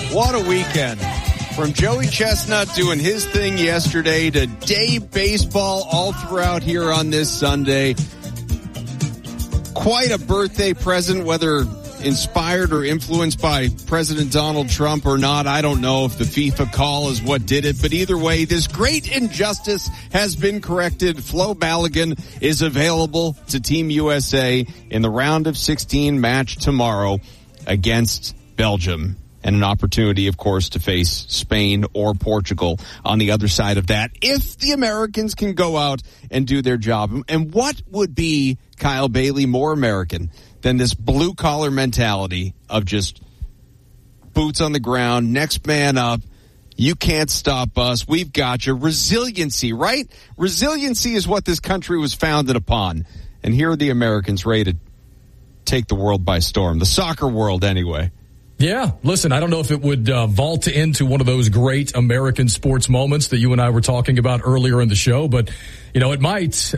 What a weekend. From Joey Chestnut doing his thing yesterday to day baseball all throughout here on this Sunday. Quite a birthday present, whether inspired or influenced by President Donald Trump or not. I don't know if the FIFA call is what did it, but either way, this great injustice has been corrected. Flo Balogun is available to Team USA in the round of 16 match tomorrow against Belgium. And an opportunity, of course, to face Spain or Portugal on the other side of that, if the Americans can go out and do their job. And what would be, Kyle Bailey, more American than this blue-collar mentality of just boots on the ground, next man up, you can't stop us, we've got you. Resiliency, right? Resiliency is what this country was founded upon. And here are the Americans ready to take the world by storm, the soccer world anyway. Yeah, listen, I don't know if it would vault into one of those great American sports moments that you and I were talking about earlier in the show, but, you know, it might.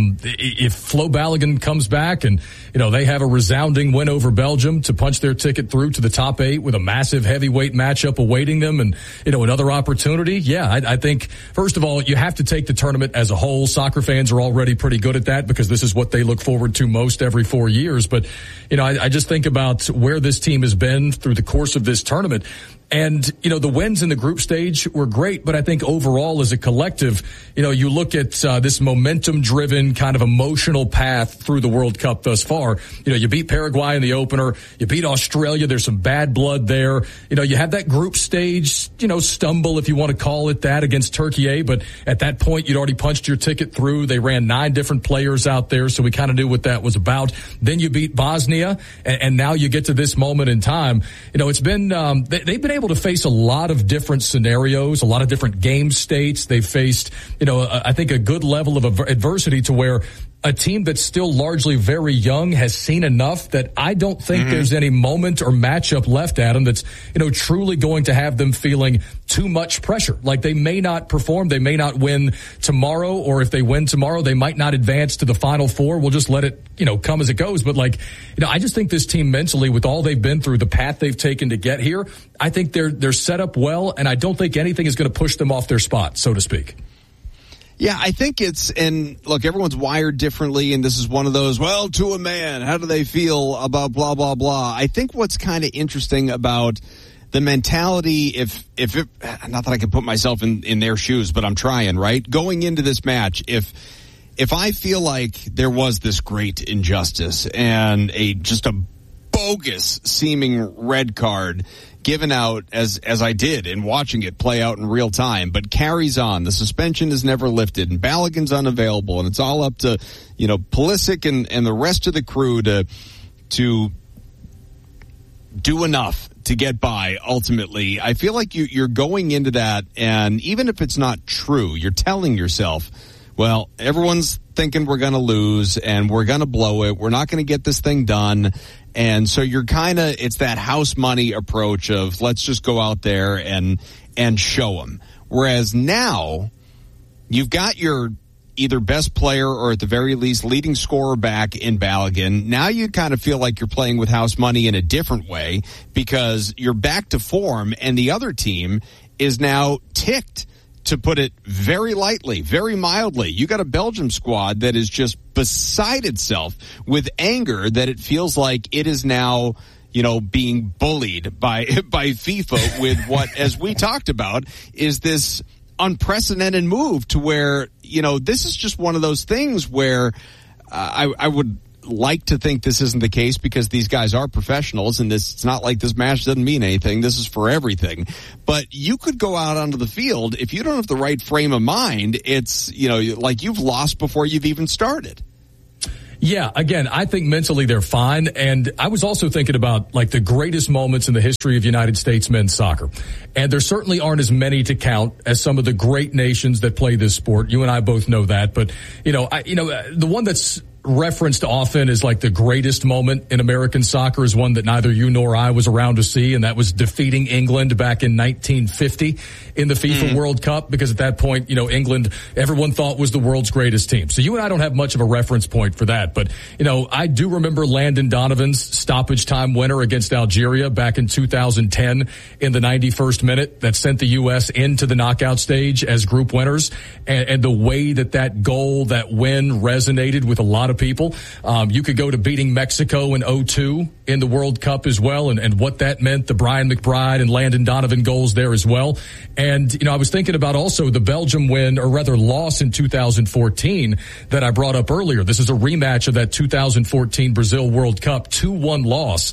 If Flo Balogun comes back and, you know, they have a resounding win over Belgium to punch their ticket through to the top 8 with a massive heavyweight matchup awaiting them and, you know, another opportunity. Yeah, I think, first of all, you have to take the tournament as a whole. Soccer fans are already pretty good at that because this is what they look forward to most every 4 years. But, you know, I just think about where this team has been through the course of this tournament. And, you know, the wins in the group stage were great, but I think overall as a collective, you know, you look at this momentum-driven kind of emotional path through the World Cup thus far. You know, you beat Paraguay in the opener. You beat Australia. There's some bad blood there. You know, you had that group stage, you know, stumble, if you want to call it that, against Turkey. But at that point, you'd already punched your ticket through. They ran 9 different players out there, so we kind of knew what that was about. Then you beat Bosnia, and now you get to this moment in time. You know, it's been they've been able to face a lot of different scenarios, a lot of different game states. They've faced, you know, I think a good level of adversity to where a team that's still largely very young has seen enough that I don't think there's any moment or matchup left, Adam, that's, you know, truly going to have them feeling too much pressure. Like they may not perform, they may not win tomorrow, or if they win tomorrow, they might not advance to the Final Four. We'll just let it, you know, come as it goes. But like, you know, I just think this team mentally, with all they've been through, the path they've taken to get here, I think they're set up well, and I don't think anything is going to push them off their spot, so to speak. Yeah, I think and look, everyone's wired differently, and this is one of those, well, to a man, how do they feel about blah, blah, blah. I think what's kind of interesting about the mentality, if it, not that I can put myself in their shoes, but I'm trying, right? Going into this match, if I feel like there was this great injustice and just a bogus seeming red card given out as I did in watching it play out in real time, but carries on. The suspension is never lifted, and Balogun's unavailable, and it's all up to, you know, Pulisic and the rest of the crew to do enough to get by ultimately. I feel like you're going into that, and even if it's not true, you're telling yourself, well, everyone's thinking we're going to lose and we're going to blow it. We're not going to get this thing done. And so you're it's that house money approach of let's just go out there and show them. Whereas now you've got your either best player or at the very least leading scorer back in Balogun. Now you kind of feel like you're playing with house money in a different way because you're back to form, and the other team is now ticked, to put it very lightly, very mildly. You got a Belgium squad that is just beside itself with anger that it feels like it is now, you know, being bullied by FIFA with what, as we talked about, is this unprecedented move to where, you know, this is just one of those things where I would like to think this isn't the case because these guys are professionals, and it's not like this match doesn't mean anything. This is for everything. But you could go out onto the field, if you don't have the right frame of mind, it's, you know, like you've lost before you've even started. Yeah, again, I think mentally they're fine. And I was also thinking about like the greatest moments in the history of United States men's soccer. And there certainly aren't as many to count as some of the great nations that play this sport. You and I both know that. But, the one that's referenced often as like the greatest moment in American soccer is one that neither you nor I was around to see, and that was defeating England back in 1950 in the FIFA World Cup, because at that point, England, everyone thought was the world's greatest team. So you and I don't have much of a reference point for that, but, I do remember Landon Donovan's stoppage time winner against Algeria back in 2010 in the 91st minute that sent the U.S. into the knockout stage as group winners, and the way that goal, that win resonated with a lot of people. You could go to beating Mexico in 2002 in the World Cup as well, and what that meant, the Brian McBride and Landon Donovan goals there as well. And, I was thinking about also the Belgium win, or rather loss in 2014 that I brought up earlier. This is a rematch of that 2014 Brazil World Cup 2-1 loss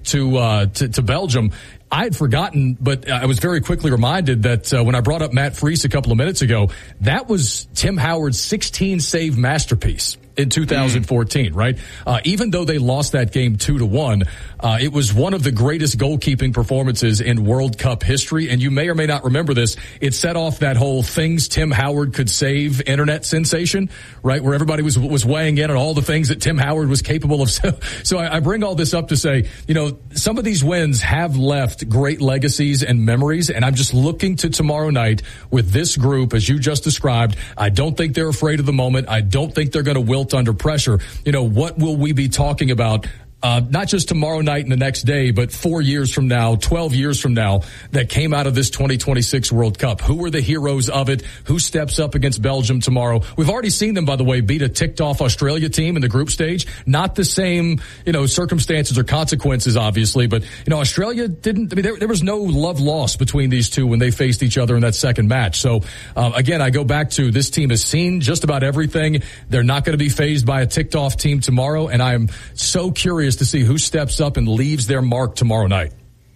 to Belgium. I had forgotten, but I was very quickly reminded that when I brought up Matt Freese a couple of minutes ago, that was Tim Howard's 16-save masterpiece in 2014, right? Even though they lost that game 2-1, it was one of the greatest goalkeeping performances in World Cup history. And you may or may not remember this. It set off that whole things Tim Howard could save internet sensation, right? Where everybody was weighing in on all the things that Tim Howard was capable of. So I bring all this up to say, some of these wins have left great legacies and memories. And I'm just looking to tomorrow night with this group, as you just described. I don't think they're afraid of the moment. I don't think they're going to wilt under pressure. What will we be talking about? Not just tomorrow night and the next day, but 4 years from now, 12 years from now, that came out of this 2026 World Cup. Who were the heroes of it? Who steps up against Belgium tomorrow? We've already seen them, by the way, beat a ticked-off Australia team in the group stage. Not the same, circumstances or consequences, obviously, but, Australia didn't, there was no love lost between these two when they faced each other in that second match. So, again, I go back to this team has seen just about everything. They're not going to be fazed by a ticked-off team tomorrow, and I'm so curious to see who steps up and leaves their mark tomorrow night.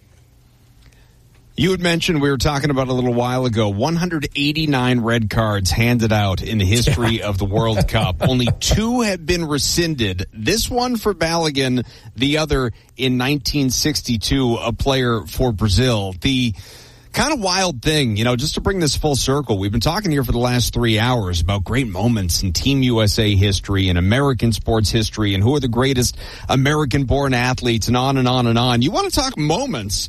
You had mentioned, we were talking about a little while ago, 189 red cards handed out in the history of the World Cup. Only 2 have been rescinded. This one for Balogun, the other in 1962, a player for Brazil. The kind of wild thing, just to bring this full circle, we've been talking here for the last 3 hours about great moments in Team USA history and American sports history and who are the greatest American-born athletes and on and on and on. You want to talk moments?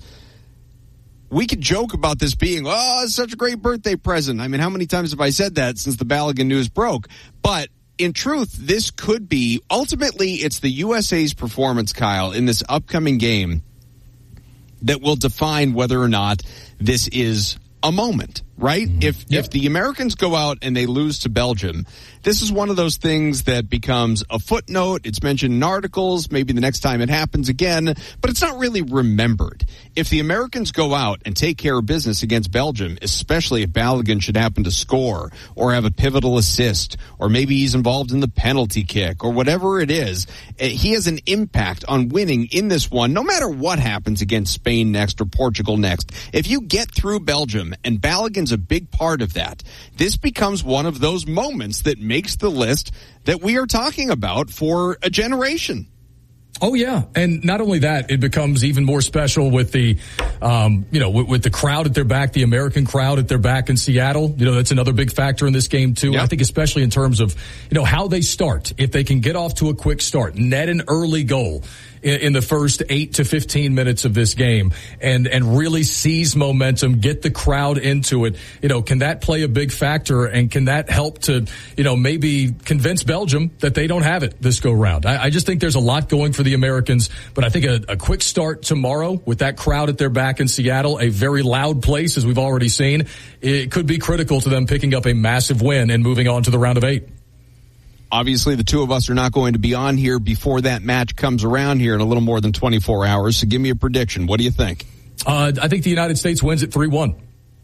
We could joke about this being, it's such a great birthday present. I mean, how many times have I said that since the Balogun news broke? But in truth, this could be, ultimately, it's the USA's performance, Kyle, in this upcoming game that will define whether or not this is a moment, right? If the Americans go out and they lose to Belgium, this is one of those things that becomes a footnote. It's mentioned in articles, maybe the next time it happens again, but it's not really remembered. If the Americans go out and take care of business against Belgium, especially if Balogun should happen to score or have a pivotal assist, or maybe he's involved in the penalty kick or whatever it is, he has an impact on winning in this one, no matter what happens against Spain next or Portugal next. If you get through Belgium, and Balogun's a big part of that, this becomes one of those moments that makes the list that we are talking about for a generation. Oh, yeah. And not only that, it becomes even more special with the, with the crowd at their back, the American crowd at their back in Seattle. That's another big factor in this game, too. Yep. I think especially in terms of, how they start. If they can get off to a quick start, net an early goal in the first 8 to 15 minutes of this game and really seize momentum, get the crowd into it. Can that play a big factor, and can that help to, maybe convince Belgium that they don't have it this go round? I just think there's a lot going for the Americans, but I think a quick start tomorrow with that crowd at their back in Seattle, a very loud place, as we've already seen, it could be critical to them picking up a massive win and moving on to the round of 8. Obviously, the two of us are not going to be on here before that match comes around here in a little more than 24 hours. So give me a prediction. What do you think? I think the United States wins at 3-1.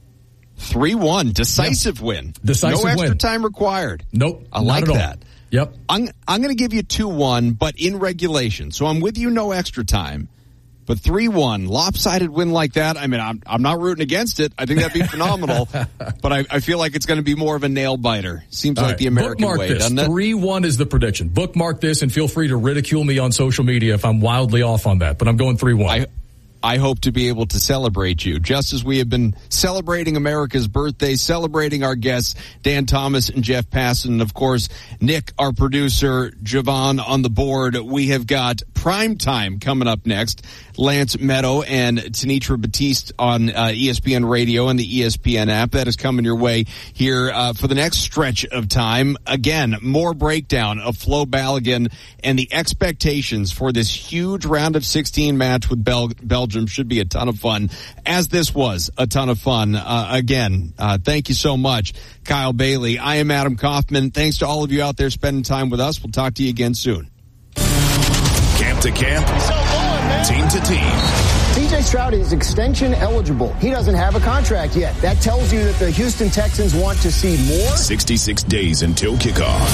3-1. Decisive win. Decisive win. No extra win. time required. Nope. I like that. Yep. I'm going to give you 2-1, but in regulation. So I'm with you, no extra time. But 3-1, lopsided win like that, I mean, I'm not rooting against it. I think that'd be phenomenal. But I feel like it's going to be more of a nail-biter. Seems like the American way, doesn't it? 3-1 is the prediction. Bookmark this, and feel free to ridicule me on social media if I'm wildly off on that. But I'm going 3-1. I hope to be able to celebrate you, just as we have been celebrating America's birthday, celebrating our guests, Dan Thomas and Jeff Passan, and of course, Nick, our producer, Javon on the board. We have got Prime Time coming up next. Lance Meadow and Tenitra Batiste on ESPN Radio and the ESPN app. That is coming your way here for the next stretch of time. Again, more breakdown of Flo Balogun and the expectations for this huge round of 16 match with Belgium. Should be a ton of fun, as this was a ton of fun. Again, thank you so much, Kyle Bailey. I am Adam Kaufman. Thanks to all of you out there spending time with us. We'll talk to you again soon. Camp to camp, team to team. CJ Stroud is extension eligible. He doesn't have a contract yet. That tells you that the Houston Texans want to see more. 66 days until kickoff.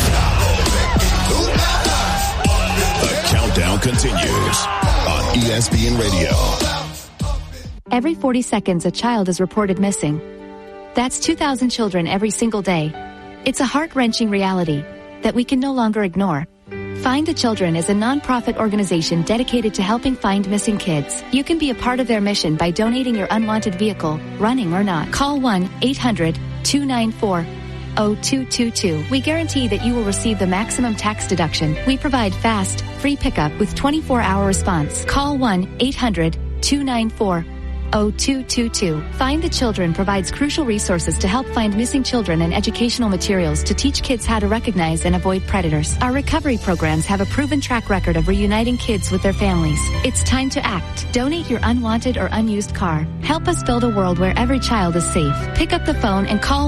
The countdown continues on ESPN Radio. Every 40 seconds, a child is reported missing. That's 2,000 children every single day. It's a heart-wrenching reality that we can no longer ignore. Find the Children is a non-profit organization dedicated to helping find missing kids. You can be a part of their mission by donating your unwanted vehicle, running or not. Call 1-800-294-0222. We guarantee that you will receive the maximum tax deduction. We provide fast, free pickup with 24-hour response. Call 1-800-294-0222. Find the Children provides crucial resources to help find missing children and educational materials to teach kids how to recognize and avoid predators. Our recovery programs have a proven track record of reuniting kids with their families. It's time to act. Donate your unwanted or unused car. Help us build a world where every child is safe. Pick up the phone and call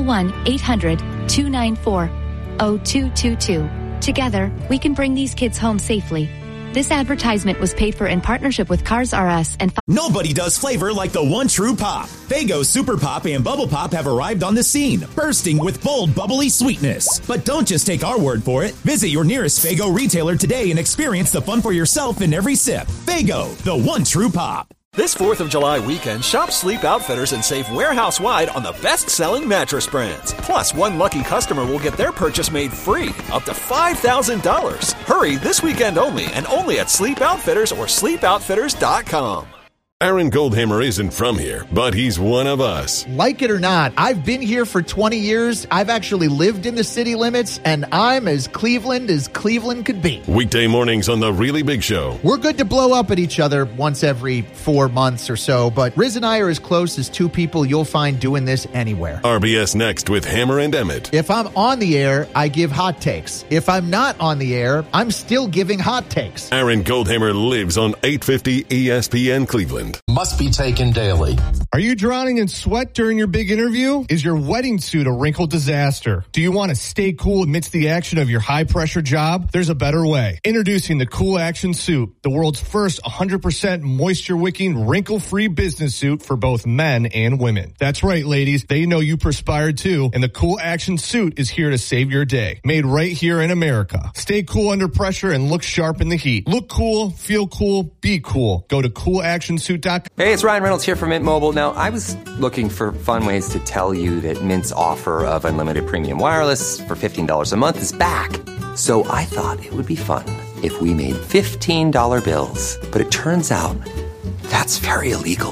1-800-294-0222. Together, we can bring these kids home safely. This advertisement was paid for in partnership with Cars R Us and... Nobody does flavor like the one true pop. Faygo Super Pop and Bubble Pop have arrived on the scene, bursting with bold, bubbly sweetness. But don't just take our word for it. Visit your nearest Faygo retailer today and experience the fun for yourself in every sip. Faygo, the one true pop. This 4th of July weekend, shop Sleep Outfitters and save warehouse-wide on the best-selling mattress brands. Plus, one lucky customer will get their purchase made free, up to $5,000. Hurry, this weekend only, and only at Sleep Outfitters or sleepoutfitters.com. Aaron Goldhammer isn't from here, but he's one of us. Like it or not, I've been here for 20 years. I've actually lived in the city limits, and I'm as Cleveland could be. Weekday mornings on The Really Big Show. We're good to blow up at each other once every 4 months or so, but Riz and I are as close as two people you'll find doing this anywhere. RBS next with Hammer and Emmett. If I'm on the air, I give hot takes. If I'm not on the air, I'm still giving hot takes. Aaron Goldhammer lives on 850 ESPN Cleveland. Must be taken daily. Are you drowning in sweat during your big interview? Is your wedding suit a wrinkled disaster? Do you want to stay cool amidst the action of your high-pressure job? There's a better way. Introducing the Cool Action Suit, the world's first 100% moisture-wicking, wrinkle-free business suit for both men and women. That's right, ladies. They know you perspired too, and the Cool Action Suit is here to save your day. Made right here in America. Stay cool under pressure and look sharp in the heat. Look cool, feel cool, be cool. Go to coolactionsuit.com. Hey, it's Ryan Reynolds here from Mint Mobile. Now, I was looking for fun ways to tell you that Mint's offer of unlimited premium wireless for $15 a month is back. So I thought it would be fun if we made $15 bills. But it turns out that's very illegal.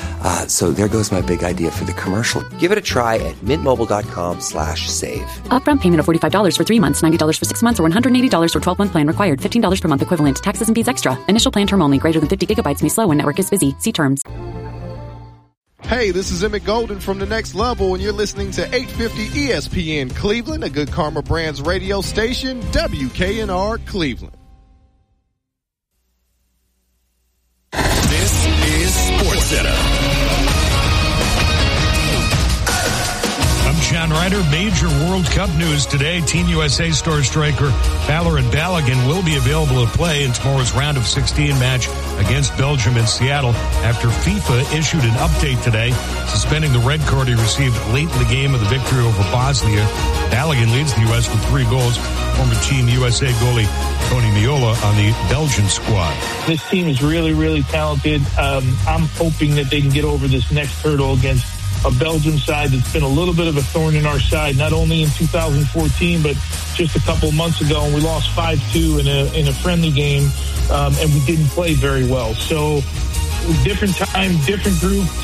So there goes my big idea for the commercial. Give it a try at mintmobile.com/save. Upfront payment of $45 for 3 months, $90 for 6 months, or $180 for 12-month plan required. $15 per month equivalent. Taxes and fees extra. Initial plan term only. Greater than 50 gigabytes may slow when network is busy. See terms. Hey, this is Emmett Golden from The Next Level, and you're listening to 850 ESPN Cleveland, a Good Karma Brands radio station, WKNR Cleveland. This is SportsCenter. I'm John Ryder. Major World Cup news today. Team USA star striker Valerie Balogun will be available to play in tomorrow's round of 16 match against Belgium in Seattle after FIFA issued an update today suspending the red card he received late in the game of the victory over Bosnia. Balogun leads the U.S. with 3 goals. Former Team USA goalie Tony Meola on the Belgian squad. This team is really, really talented. I'm hoping that they can get over this next hurdle against a Belgium side that's been a little bit of a thorn in our side, not only in 2014, but just a couple of months ago, and we lost 5-2 in a friendly game, and we didn't play very well. So different time, different group,